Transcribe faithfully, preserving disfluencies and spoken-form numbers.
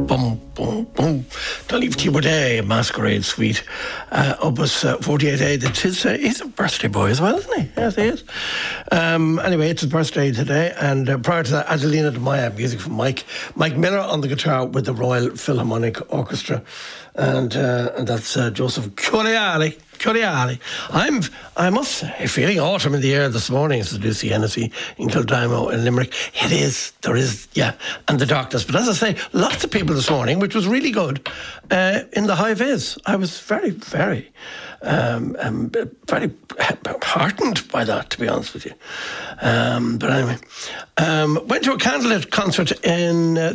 Boom, boom, boom. Dolly Day, Masquerade Suite. Uh, Opus uh, forty-eight A. That's his, uh, he's a birthday boy as well, isn't he? Yes, he is. Um, anyway, it's his birthday today. And uh, prior to that, Adelina de Maya, music from Mike. Mike Miller on the guitar with the Royal Philharmonic Orchestra. And, uh, and that's uh, Joseph Coriali. Coriali. I'm, I must say, feeling autumn in the air this morning, says Lucy Hennessy in Kildimo in Limerick. It is, there is, yeah, and the darkness. But as I say, lots of people this morning, which was really good, uh, in the high vis. I was very, very, um, um, very heartened by that, to be honest with you. Um, but anyway, um, went to a candlelit concert in uh,